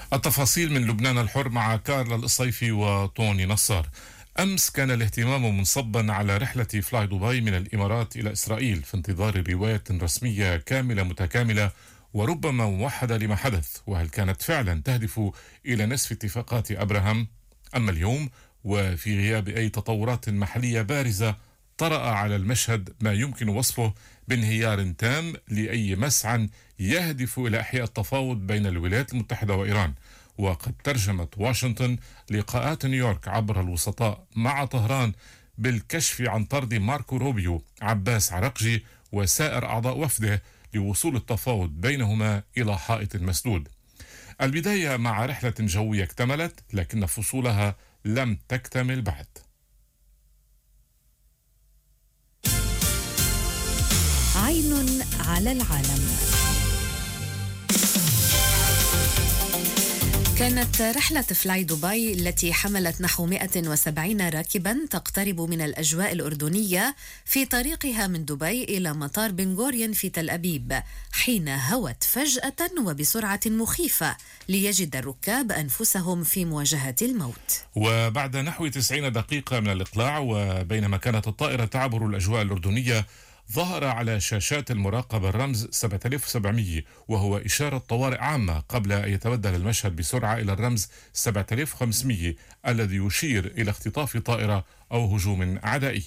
التفاصيل من لبنان الحر مع كارلا الصيفي وطوني نصار. أمس كان الاهتمام منصبا على رحلة فلاي دبي من الإمارات إلى إسرائيل في انتظار رواية رسمية كاملة متكاملة وربما موحدة لما حدث، وهل كانت فعلا تهدف إلى نسف اتفاقات أبراهام؟ أما اليوم وفي غياب أي تطورات محلية بارزة، طرأ على المشهد ما يمكن وصفه بانهيار تام لأي مسعى يهدف إلى إحياء التفاوض بين الولايات المتحدة وإيران. وقد ترجمت واشنطن لقاءات نيويورك عبر الوسطاء مع طهران بالكشف عن طرد ماركو روبيو، عباس عرقجي وسائر أعضاء وفده لوصول التفاوض بينهما إلى حائط مسدود. البداية مع رحلة جوية اكتملت، لكن فصولها لم تكتمل بعد. عين على العالم. كانت رحلة فلاي دبي التي حملت نحو 170 راكبا تقترب من الأجواء الأردنية في طريقها من دبي إلى مطار بن غوريون في تل أبيب، حين هوت فجأة وبسرعة مخيفة ليجد الركاب أنفسهم في مواجهة الموت. وبعد نحو 90 دقيقة من الإقلاع، وبينما كانت الطائرة تعبر الأجواء الأردنية، ظهر على شاشات المراقبة الرمز 7700، وهو إشارة طوارئ عامة، قبل أن يتبدل المشهد بسرعة إلى الرمز 7500 الذي يشير إلى اختطاف طائرة أو هجوم عدائي.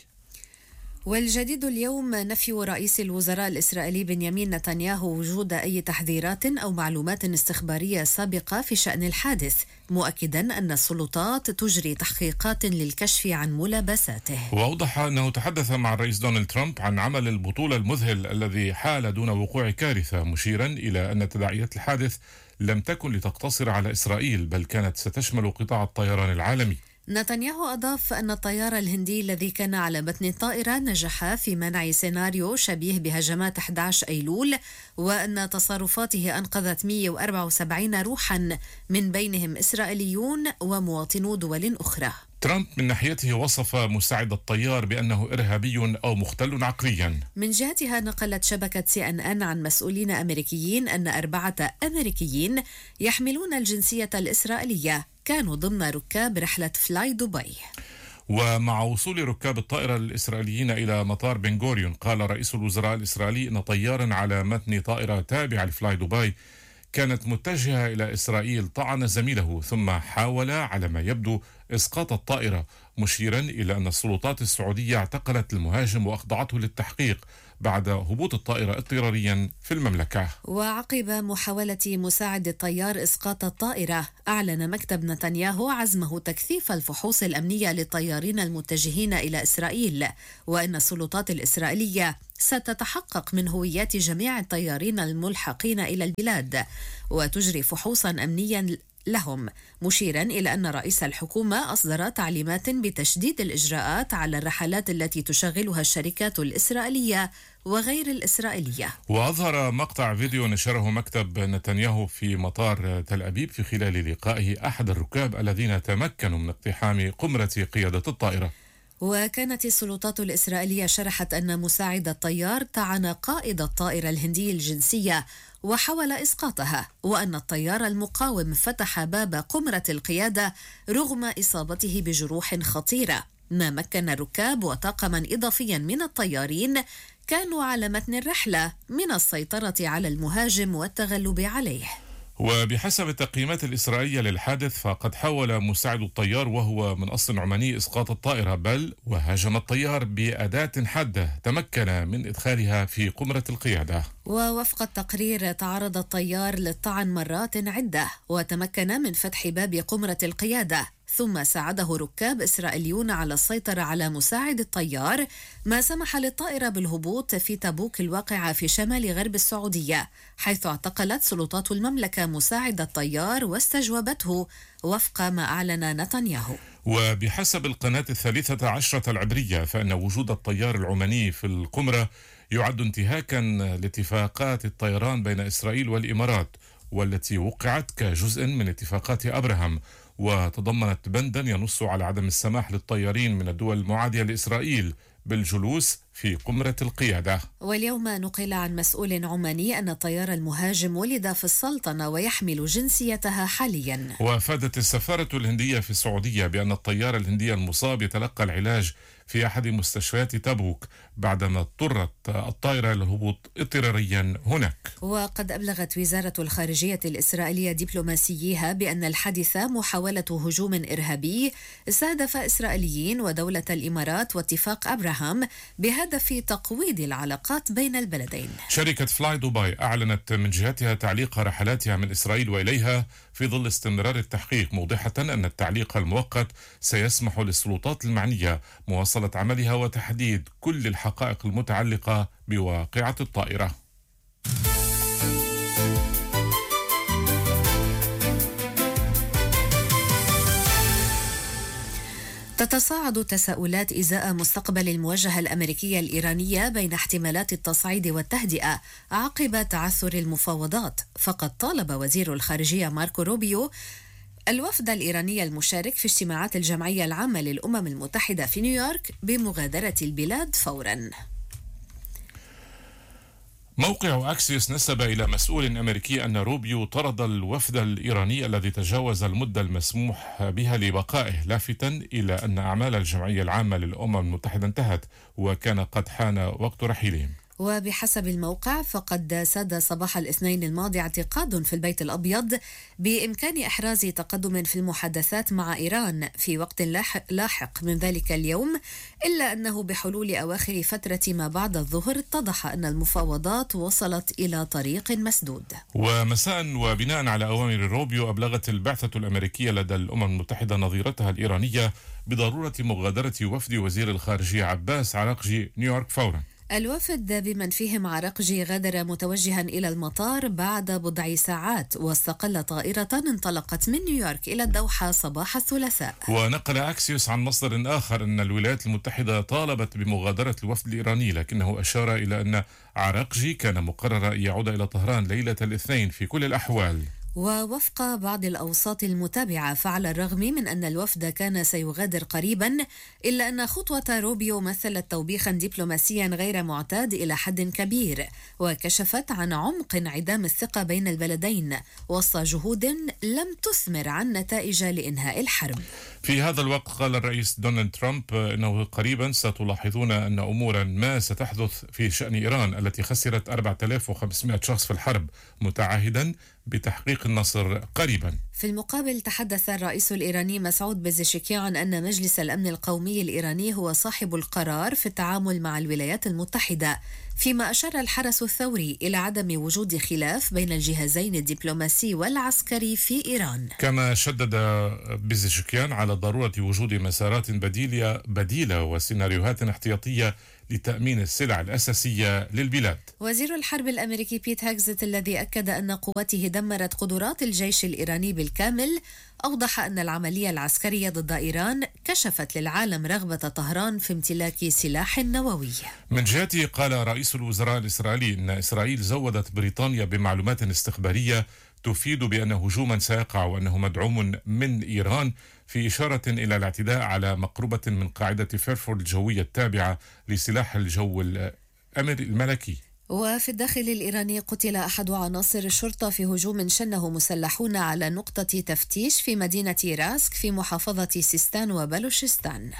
والجديد اليوم نفي رئيس الوزراء الإسرائيلي بنيامين نتنياهو وجود أي تحذيرات أو معلومات استخبارية سابقة في شأن الحادث، مؤكدا أن السلطات تجري تحقيقات للكشف عن ملابساته. وأوضح أنه تحدث مع الرئيس دونالد ترامب عن عمل البطولة المذهل الذي حال دون وقوع كارثة، مشيرا إلى أن تداعيات الحادث لم تكن لتقتصر على إسرائيل، بل كانت ستشمل قطاع الطيران العالمي. نتنياهو أضاف أن الطيار الهندي الذي كان على متن الطائرة نجح في منع سيناريو شبيه بهجمات 11 أيلول، وأن تصرفاته أنقذت 174 روحا من بينهم إسرائيليون ومواطنو دول أخرى. ترامب من ناحيته وصف مساعد الطيار بأنه إرهابي أو مختل عقليا. من جهتها نقلت شبكة CNN عن مسؤولين أمريكيين أن 4 أمريكيين يحملون الجنسية الإسرائيلية كانوا ضمن ركاب رحلة فلاي دبي. ومع وصول ركاب الطائرة الإسرائيليين إلى مطار بن غوريون، قال رئيس الوزراء الإسرائيلي أن طيارا على متن طائرة تابعة لفلاي دبي كانت متجهة إلى إسرائيل طعن زميله، ثم حاول على ما يبدو إسقاط الطائرة، مشيرا إلى أن السلطات السعودية اعتقلت المهاجم وأخضعته للتحقيق بعد هبوط الطائرة اضطراريا في المملكة. وعقب محاولة مساعد الطيار إسقاط الطائرة، أعلن مكتب نتنياهو عزمه تكثيف الفحوص الأمنية للطيارين المتجهين إلى إسرائيل، وأن السلطات الإسرائيلية ستتحقق من هويات جميع الطيارين الملحقين إلى البلاد وتجري فحوصا أمنيا لهم، مشيرا إلى أن رئيس الحكومة أصدر تعليمات بتشديد الإجراءات على الرحلات التي تشغلها الشركات الإسرائيلية وغير الإسرائيلية. وأظهر مقطع فيديو نشره مكتب نتنياهو في مطار تل أبيب في خلال لقائه أحد الركاب الذين تمكنوا من اقتحام قمرة قيادة الطائرة. وكانت السلطات الإسرائيلية شرحت أن مساعد الطيار طعن قائد الطائرة الهندي الجنسية وحاول إسقاطها، وأن الطيار المقاوم فتح باب قمرة القيادة رغم إصابته بجروح خطيرة، ما مكن الركاب وطاقما إضافيا من الطيارين كانوا على متن الرحلة من السيطرة على المهاجم والتغلب عليه. وبحسب التقييمات الإسرائيلية للحادث، فقد حاول مساعد الطيار وهو من أصل عماني إسقاط الطائرة، بل وهاجم الطيار بأداة حادة تمكن من إدخالها في قمرة القيادة. ووفق التقرير تعرض الطيار للطعن مرات عدة وتمكن من فتح باب قمرة القيادة، ثم ساعده ركاب إسرائيليون على السيطرة على مساعد الطيار، ما سمح للطائرة بالهبوط في تبوك الواقعة في شمال غرب السعودية، حيث اعتقلت سلطات المملكة مساعد الطيار واستجوبته وفق ما أعلن نتنياهو. وبحسب القناة 13 العبرية، فإن وجود الطيار العماني في القمرة يعد انتهاكا لاتفاقات الطيران بين إسرائيل والإمارات، والتي وقعت كجزء من اتفاقات أبراهام، وتضمنت بندا ينص على عدم السماح للطيارين من الدول المعادية لإسرائيل بالجلوس في قمرة القيادة. واليوم نقل عن مسؤول عماني أن الطيار المهاجم ولد في السلطنة ويحمل جنسيتها حاليا. وأفادت السفارة الهندية في السعودية بأن الطيار الهندي المصاب يتلقى العلاج في أحد مستشفيات تبوك بعدما اضطرت الطائرة للهبوط اضطراريا هناك. وقد أبلغت وزارة الخارجية الإسرائيلية دبلوماسييها بأن الحادث محاولة هجوم إرهابي استهدف إسرائيليين ودولة الإمارات واتفاق أبراهام بهدف تقويض العلاقات بين البلدين. شركة فلاي دبي أعلنت من جهتها تعليق رحلاتها من إسرائيل وإليها في ظل استمرار التحقيق، موضحة أن التعليق المؤقت سيسمح للسلطات المعنية مواصلة عملها وتحديد كل الحقائق المتعلقة بواقعة الطائرة. تتصاعد التساؤلات إزاء مستقبل المواجهة الأمريكية الإيرانية بين احتمالات التصعيد والتهدئة عقب تعثر المفاوضات، فقد طالب وزير الخارجية ماركو روبيو الوفد الإيراني المشارك في اجتماعات الجمعية العامة للأمم المتحدة في نيويورك بمغادرة البلاد فوراً. موقع أكسيوس نسب إلى مسؤول أمريكي أن روبيو طرد الوفد الإيراني الذي تجاوز المدة المسموح بها لبقائه، لافتا إلى أن أعمال الجمعية العامة للأمم المتحدة انتهت وكان قد حان وقت رحيلهم. وبحسب الموقع فقد ساد صباح الاثنين الماضي اعتقاد في البيت الأبيض بإمكان إحراز تقدم في المحادثات مع إيران في وقت لاحق من ذلك اليوم، إلا أنه بحلول أواخر فترة ما بعد الظهر اتضح أن المفاوضات وصلت إلى طريق مسدود. ومساء وبناء على أوامر روبيو أبلغت البعثة الأمريكية لدى الأمم المتحدة نظيرتها الإيرانية بضرورة مغادرة وفد وزير الخارجية عباس عراقجي نيويورك فورا. الوفد بمن فيهم عراقجي غادر متوجها إلى المطار بعد بضع ساعات، واستقل طائرة انطلقت من نيويورك إلى الدوحة صباح الثلاثاء. ونقل أكسيوس عن مصدر آخر أن الولايات المتحدة طالبت بمغادرة الوفد الإيراني، لكنه أشار إلى أن عراقجي كان مقرر أن يعود إلى طهران ليلة الاثنين في كل الأحوال. ووفق بعض الأوساط المتابعة، فعلى الرغم من أن الوفد كان سيغادر قريبا، إلا أن خطوة روبيو مثلت توبيخا دبلوماسيا غير معتاد إلى حد كبير، وكشفت عن عمق انعدام الثقة بين البلدين وسط جهود لم تثمر عن نتائج لإنهاء الحرب. في هذا الوقت قال الرئيس دونالد ترامب أنه قريبا ستلاحظون أن أمورا ما ستحدث في شأن إيران التي خسرت 4500 شخص في الحرب، متعهدا بتحقيق النصر قريبا. في المقابل تحدث الرئيس الإيراني مسعود بزشكيان عن أن مجلس الأمن القومي الإيراني هو صاحب القرار في التعامل مع الولايات المتحدة، فيما أشار الحرس الثوري إلى عدم وجود خلاف بين الجهازين الدبلوماسي والعسكري في إيران. كما شدد بزشكيان على ضرورة وجود مسارات بديلة وسيناريوهات احتياطية لتأمين السلع الأساسية للبلاد. وزير الحرب الأمريكي بيت هاكزت الذي أكد أن قوته دمرت قدرات الجيش الإيراني بالكامل، أوضح أن العملية العسكرية ضد إيران كشفت للعالم رغبة طهران في امتلاك سلاح نووي. من جهته قال رئيس الوزراء الإسرائيلي أن إسرائيل زودت بريطانيا بمعلومات استخبارية تفيد بأن هجوما سيقع وأنه مدعوم من إيران، في إشارة إلى الاعتداء على مقربة من قاعدة فيرفورد الجوية التابعة لسلاح الجو الملكي. وفي الداخل الإيراني قتل أحد عناصر الشرطة في هجوم شنه مسلحون على نقطة تفتيش في مدينة راسك في محافظة سيستان وبلوشستان.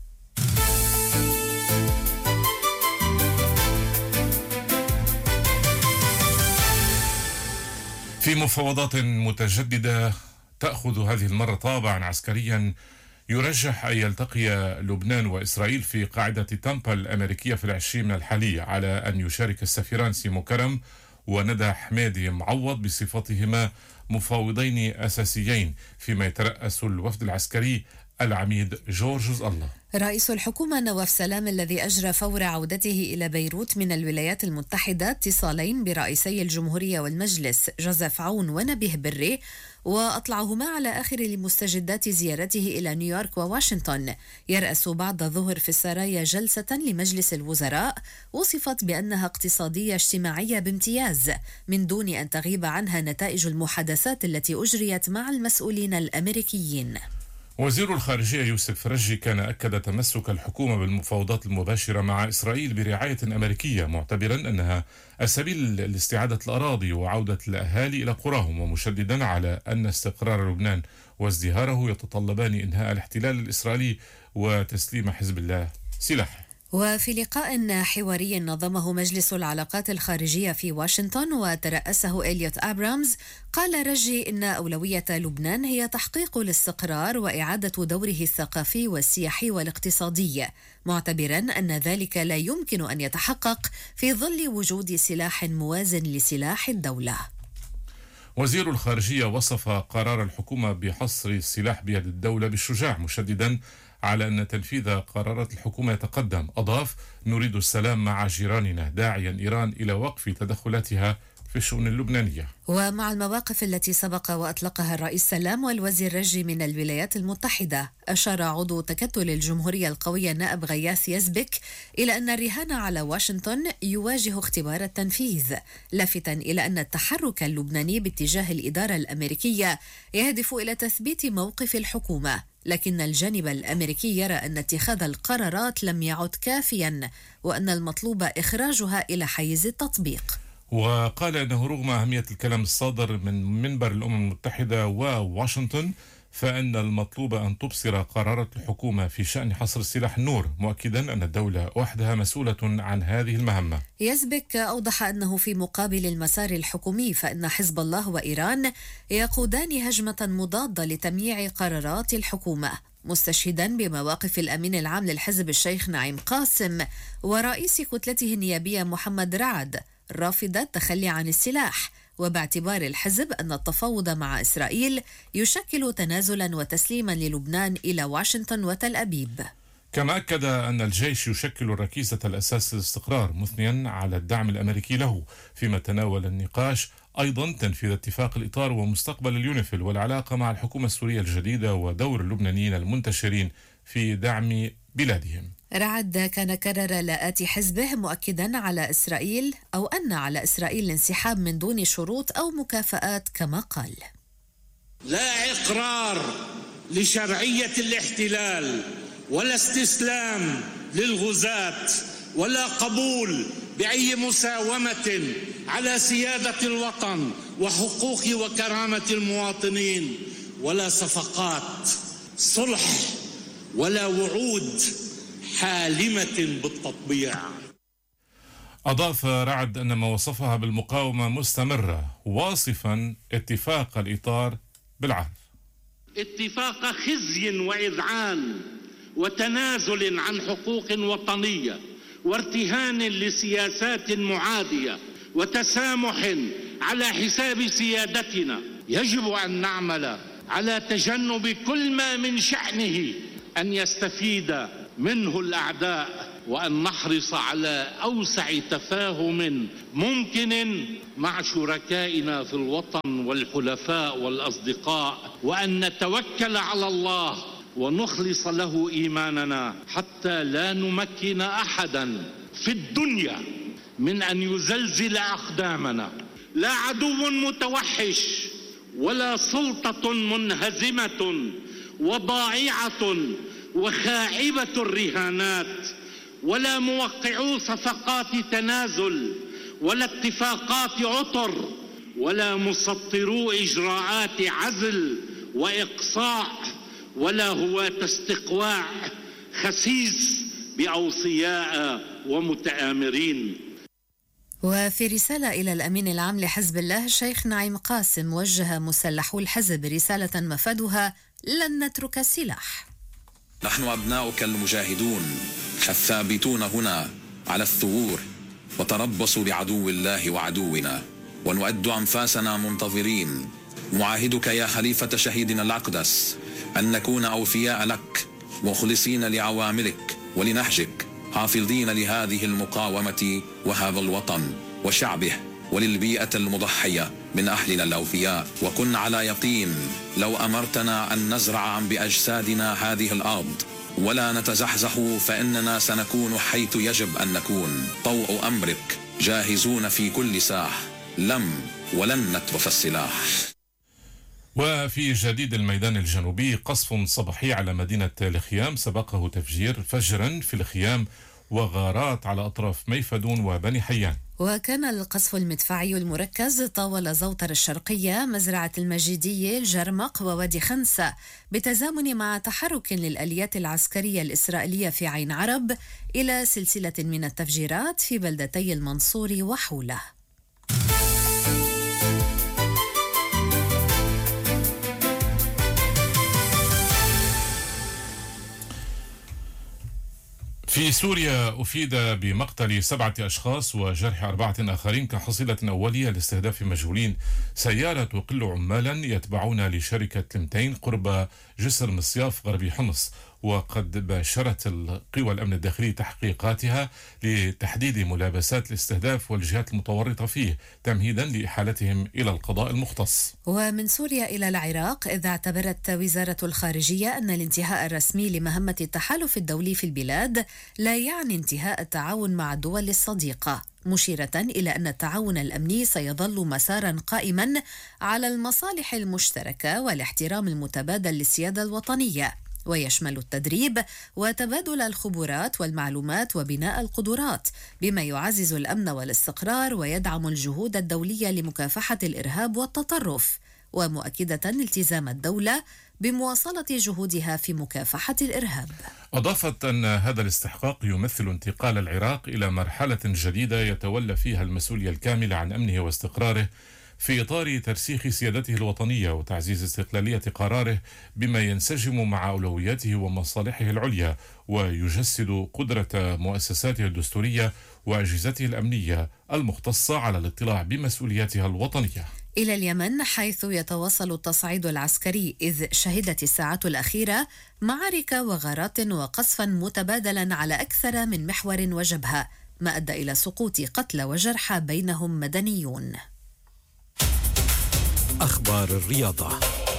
في مفاوضات متجددة تأخذ هذه المرة طابعا عسكريا، يرجح أن يلتقي لبنان وإسرائيل في قاعدة تامبا الأمريكية في 20 من الحالية، على أن يشارك السفيران سيمو كرم وندى حميدي معوض بصفتهما مفاوضين أساسيين، فيما يترأس الوفد العسكري العميد جورج الله. رئيس الحكومة نواف سلام الذي أجرى فور عودته إلى بيروت من الولايات المتحدة اتصالين برئيسي الجمهورية والمجلس جوزيف عون ونبيه بري، وأطلعهما على آخر مستجدات زيارته إلى نيويورك وواشنطن. يرأس بعد الظهر في السرايا جلسة لمجلس الوزراء وصفت بأنها اقتصادية اجتماعية بامتياز، من دون أن تغيب عنها نتائج المحادثات التي أجريت مع المسؤولين الأمريكيين. وزير الخارجية يوسف فرجي كان أكد تمسك الحكومة بالمفاوضات المباشرة مع إسرائيل برعاية أمريكية، معتبرا أنها السبيل لاستعادة الأراضي وعودة الأهالي إلى قراهم، ومشددا على أن استقرار لبنان وازدهاره يتطلبان إنهاء الاحتلال الإسرائيلي وتسليم حزب الله سلاحه. وفي لقاء حواري نظمه مجلس العلاقات الخارجية في واشنطن وترأسه إليوت أبرامز، قال رجي إن أولوية لبنان هي تحقيق الاستقرار وإعادة دوره الثقافي والسياحي والاقتصادي، معتبرا أن ذلك لا يمكن أن يتحقق في ظل وجود سلاح موازن لسلاح الدولة. وزير الخارجية وصف قرار الحكومة بحصر السلاح بيد الدولة بالشجاع، مشددا على أن تنفيذ قرارات الحكومة يتقدم. أضاف: نريد السلام مع جيراننا، داعيا إيران إلى وقف تدخلاتها في الشؤون اللبنانية. ومع المواقف التي سبق وأطلقها الرئيس سلام والوزير رجي من الولايات المتحدة، أشار عضو تكتل الجمهورية القوية النائب غياث يزبك إلى أن الرهان على واشنطن يواجه اختبار التنفيذ، لافتا إلى أن التحرك اللبناني باتجاه الإدارة الأمريكية يهدف إلى تثبيت موقف الحكومة، لكن الجانب الأمريكي يرى أن اتخاذ القرارات لم يعد كافيا، وأن المطلوب إخراجها إلى حيز التطبيق. وقال أنه رغم أهمية الكلام الصادر من منبر الأمم المتحدة وواشنطن، فإن المطلوب أن تبصر قرارات الحكومة في شأن حصر سلاح النور، مؤكدا أن الدولة وحدها مسؤولة عن هذه المهمة. يزبك أوضح أنه في مقابل المسار الحكومي فإن حزب الله وإيران يقودان هجمة مضادة لتمييع قرارات الحكومة، مستشهدا بمواقف الأمين العام للحزب الشيخ نعيم قاسم ورئيس كتلته النيابية محمد رعد رافض التخلي عن السلاح، وباعتبار الحزب أن التفاوض مع إسرائيل يشكل تنازلا وتسليما للبنان إلى واشنطن وتل أبيب. كما أكد أن الجيش يشكل ركيزة الأساس للاستقرار، مثنيا على الدعم الأمريكي له، فيما تناول النقاش أيضا تنفيذ اتفاق الإطار ومستقبل اليونيفيل والعلاقة مع الحكومة السورية الجديدة ودور اللبنانيين المنتشرين في دعم بلادهم. رعد كان كرر لاءات حزبه، مؤكدا على إسرائيل أو أن على إسرائيل الانسحاب من دون شروط أو مكافآت، كما قال: لا إقرار لشرعية الاحتلال ولا استسلام للغزاة ولا قبول بأي مساومة على سيادة الوطن وحقوق وكرامة المواطنين، ولا صفقات صلح ولا وعود حالمة بالتطبيع. أضاف رعد أن ما وصفها بالمقاومة مستمرة، واصفا اتفاق الإطار بالعهد: اتفاق خزي وإذعان وتنازل عن حقوق وطنية وارتهان لسياسات معادية وتسامح على حساب سيادتنا. يجب أن نعمل على تجنب كل ما من شأنه أن يستفيد منه الأعداء، وأن نحرص على أوسع تفاهم ممكن مع شركائنا في الوطن والحلفاء والأصدقاء، وأن نتوكل على الله ونخلص له إيماننا حتى لا نمكن أحدا في الدنيا من أن يزلزل أقدامنا. لا عدو متوحش ولا سلطة منهزمة وضائعة وخائبة الرهانات ولا موقعو صفقات تنازل ولا اتفاقات عطر ولا مسطرو إجراءات عزل وإقصاء ولا هواة استقواع خسيس بأوصياء ومتآمرين. وفي رسالة إلى الأمين العام لحزب الله الشيخ نعيم قاسم، وجه مسلحو الحزب رسالة مفادها: لن نترك السلاح. نحن أبناؤك المجاهدون الثابتون هنا على الثغور، وتربصوا بعدو الله وعدونا، ونؤد أنفاسنا منتظرين، نعاهدك يا خليفة شهيدنا الأقدس أن نكون أوفياء لك مخلصين لعواملك ولنهجك، حافظين لهذه المقاومة وهذا الوطن وشعبه وللبيئة المضحية من أهلنا الأوفياء. وكن على يقين لو أمرتنا أن نزرع بأجسادنا هذه الأرض ولا نتزحزح فإننا سنكون حيث يجب أن نكون، طوع أمرك، جاهزون في كل ساح، لم ولن نترك السلاح. وفي جديد الميدان الجنوبي، قصف صباحي على مدينة الخيام سبقه تفجير فجرا في الخيام وغارات على أطراف ميفدون وبني حيان. وكان القصف المدفعي المركز طاول زوطر الشرقية، مزرعة المجيدية، الجرمق ووادي خنسة، بتزامن مع تحرك للآليات العسكرية الإسرائيلية في عين عرب إلى سلسلة من التفجيرات في بلدتي المنصور وحوله. في سوريا أفيد بمقتل 7 أشخاص وجرح 4 آخرين كحصيلة أولية لاستهداف مجهولين سيارة تقل عمالا يتبعون لشركة لمتين قرب جسر مصياف غربي حمص. وقد باشرت القوى الأمن الداخلي تحقيقاتها لتحديد ملابسات الاستهداف والجهات المتورطة فيه تمهيدا لإحالتهم إلى القضاء المختص. ومن سوريا إلى العراق، إذ اعتبرت وزارة الخارجية أن الانتهاء الرسمي لمهمة التحالف الدولي في البلاد لا يعني انتهاء التعاون مع الدول الصديقة، مشيرة إلى أن التعاون الأمني سيظل مسارا قائما على المصالح المشتركة والاحترام المتبادل للسيادة الوطنية، ويشمل التدريب وتبادل الخبرات والمعلومات وبناء القدرات، بما يعزز الأمن والاستقرار ويدعم الجهود الدولية لمكافحة الإرهاب والتطرف، ومؤكدة التزام الدولة بمواصلة جهودها في مكافحة الإرهاب. أضافت أن هذا الاستحقاق يمثل انتقال العراق إلى مرحلة جديدة يتولى فيها المسؤولية الكاملة عن أمنه واستقراره في إطار ترسيخ سيادته الوطنية وتعزيز استقلالية قراره بما ينسجم مع أولوياته ومصالحه العليا، ويجسد قدرة مؤسساته الدستورية وأجهزته الأمنية المختصة على الاطلاع بمسؤولياتها الوطنية. إلى اليمن، حيث يتواصل التصعيد العسكري، إذ شهدت الساعات الأخيرة معارك وغارات وقصفا متبادلا على أكثر من محور وجبهة، ما أدى إلى سقوط قتلى وجرحى بينهم مدنيون. أخبار الرياضة.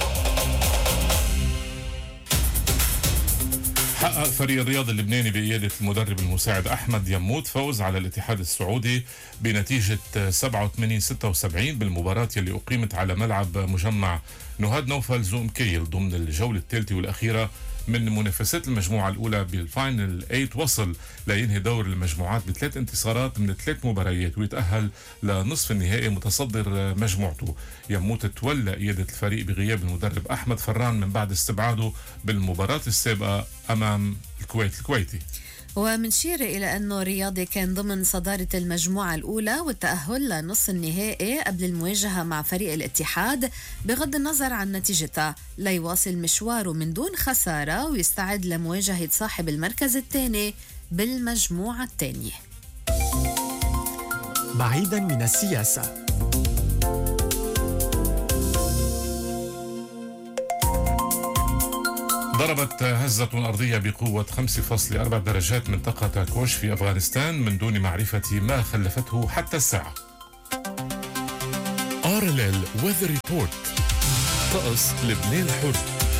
حقق فريق الرياض اللبناني بقيادة المدرب المساعد أحمد يموت فوز على الاتحاد السعودي بنتيجة 87-76 بالمباراة اللي أقيمت على ملعب مجمع نهاد نوفل زوم كيل ضمن الجولة الثالثة والأخيرة من منافسات المجموعة الأولى بالفاينل 8. وصل لينهي دور المجموعات ب3 انتصارات من 3 مباريات ويتأهل لنصف النهائي متصدر مجموعته. يموت تولى قيادة الفريق بغياب المدرب أحمد فران من بعد استبعاده بالمباراة السابقة أمام الكويت الكويتي. ومنشير إلى أنه الرياضي كان ضمن صدارة المجموعة الأولى والتأهل لنصف النهائي قبل المواجهة مع فريق الاتحاد بغض النظر عن نتيجتها، ليواصل مشواره من دون خسارة ويستعد لمواجهة صاحب المركز الثاني بالمجموعة الثانية. بعيدا من السياسة، ضربت هزة أرضية بقوة 5.4 درجات منطقة كوش في أفغانستان من دون معرفة ما خلفته حتى الساعة. RLL Weather Report. طقس لبنان الحر.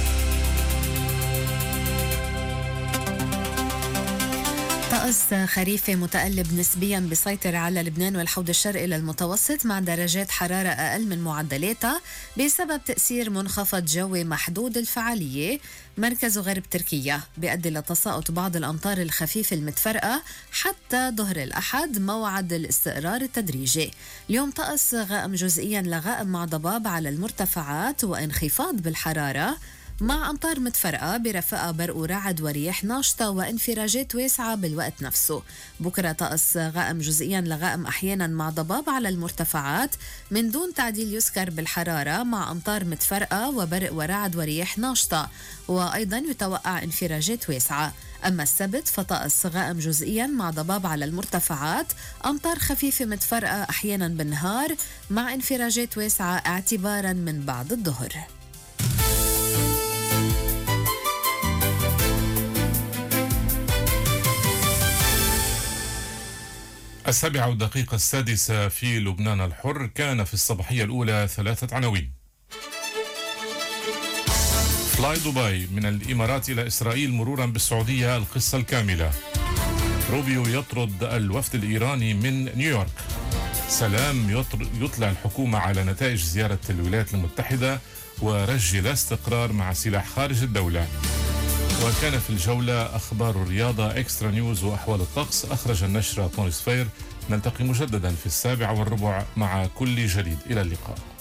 طقس خريفي متقلب نسبيا بيسيطر على لبنان والحوض الشرقي للمتوسط مع درجات حرارة أقل من معدلاتها بسبب تأثير منخفض جوي محدود الفعالية مركز غرب تركيا، بيؤدي لتساقط بعض الأمطار الخفيفة المتفرقة حتى ظهر الأحد موعد الاستقرار التدريجي. اليوم طقس غائم جزئيا لغائم مع ضباب على المرتفعات وانخفاض بالحرارة مع أمطار متفرقة برفقة برق ورعد ورياح ناشطة وانفراجات واسعة بالوقت نفسه. بكرة طقس غائم جزئيا لغائم أحيانا مع ضباب على المرتفعات من دون تعديل يذكر بالحرارة مع أمطار متفرقة وبرق ورعد ورياح ناشطة، وأيضا يتوقع انفراجات واسعة. أما السبت فطقس غائم جزئيا مع ضباب على المرتفعات، أمطار خفيفة متفرقة أحيانا بالنهار مع انفراجات واسعة اعتبارا من بعد الظهر. 7:06 في لبنان الحر. كان في الصباحية الأولى 3 عناوين. فلاي دبي من الإمارات إلى إسرائيل مرورا بالسعودية، القصة الكاملة. روبيو يطرد الوفد الإيراني من نيويورك. سلام يطلع الحكومة على نتائج زيارة الولايات المتحدة، ورجي لا استقرار مع سلاح خارج الدولة. وكان في الجولة أخبار الرياضة، إكسترا نيوز وأحوال الطقس. أخرج النشرة تونس فير. نلتقي مجددا في 7:15 مع كل جديد. إلى اللقاء.